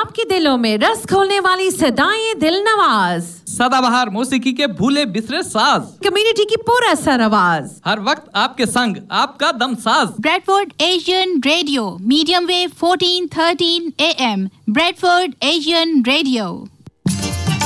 आपके दिलों में रस खोलने वाली सदाएं दिल नवाज, सदाबहार मौसीकी के भूले बिसरे साज, कम्युनिटी की पूरा सर आवाज, हर वक्त आपके संग आपका Damsaz. Bradford Asian radio, medium wave 1413 AM, Bradford Asian radio.